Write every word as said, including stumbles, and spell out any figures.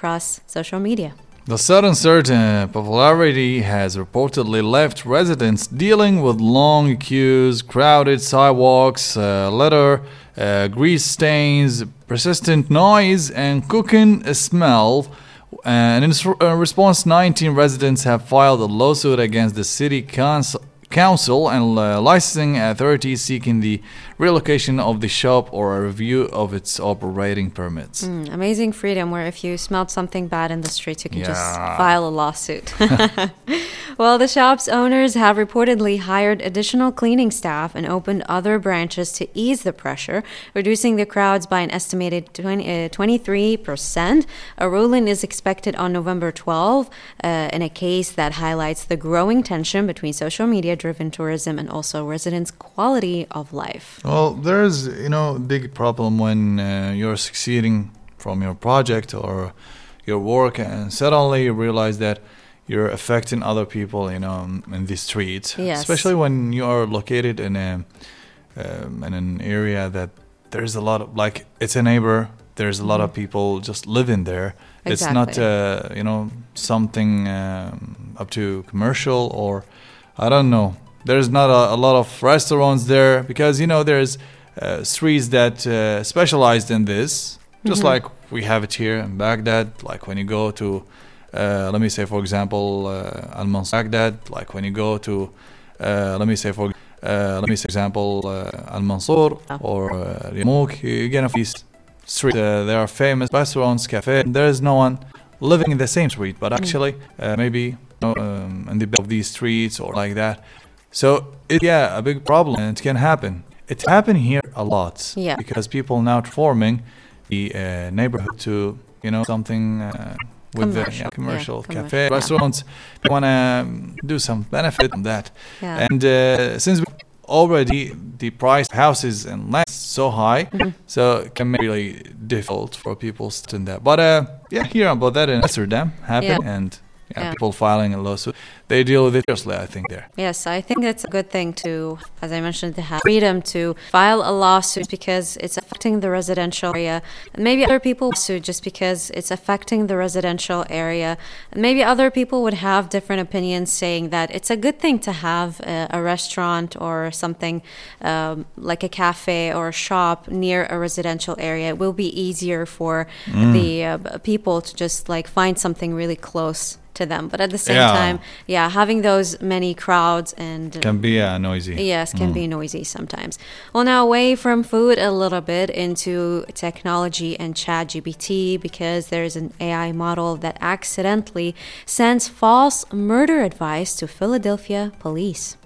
across social media. The sudden surge in popularity has reportedly left residents dealing with long queues, crowded sidewalks, uh, litter, uh, grease stains, persistent noise, and cooking smell. And in response, nineteen residents have filed a lawsuit against the city council. Council and uh, licensing authorities seeking the relocation of the shop or a review of its operating permits. Mm, amazing freedom where if you smelled something bad in the streets, you can Yeah. just file a lawsuit. Well, the shop's owners have reportedly hired additional cleaning staff and opened other branches to ease the pressure, reducing the crowds by an estimated twenty, uh, twenty-three percent. A ruling is expected on November twelfth uh, in a case that highlights the growing tension between social media-driven tourism and also residents' quality of life. Well, there's, you know, a big problem when uh, you're succeeding from your project or your work and suddenly you realize that you're affecting other people, you know, in the streets. Yes. Especially when you are located in a um, in an area that there's a lot of, like, it's a neighbor. There's a lot of people just living there. It's not, Exactly. uh, you know, something um, up to commercial or, I don't know. There's not a, a lot of restaurants there because, you know, there's uh, streets that uh, specialized in this, just Mhm. like we have it here in Baghdad. Like when you go to, uh, let me say, for example, uh, Al Mansur, Baghdad. Like when you go to, uh, let me say, for uh, let me say, for example, uh, Al Mansur Oh. or uh, Yarmouk, you get off these streets. Uh, there are famous restaurants, cafes. There is no one living in the same street, but actually, uh, maybe you know, um, in the back of these streets or like that. So, it, yeah, a big problem, and it can happen. It happen here a lot. Yeah. Because people now transforming the uh, neighborhood to, you know, something uh, with the Commercial, yeah, commercial yeah, cafe, commercial, yeah. restaurants. They want to do some benefit from that. Yeah. And uh, since we already the price of houses and land is so high, Mhm. so it can be really difficult for people to do that. But uh, yeah, hear about that in Amsterdam happen Yeah. and yeah, Yeah. people filing a lawsuit. They deal with it seriously, I think, there. Yes, I think it's a good thing to, as I mentioned, to have freedom to file a lawsuit because it's affecting the residential area. And maybe other people would sue just because it's affecting the residential area. And maybe other people would have different opinions saying that it's a good thing to have a, a restaurant or something um, like a cafe or a shop near a residential area. It will be easier for the uh, people to just like find something really close to them. But at the same Yeah. time, yeah, having those many crowds and Can be uh, noisy. yes, can be noisy sometimes. Well, now away from food a little bit into technology and ChatGPT because there's an A I model that accidentally sends false murder advice to Philadelphia police.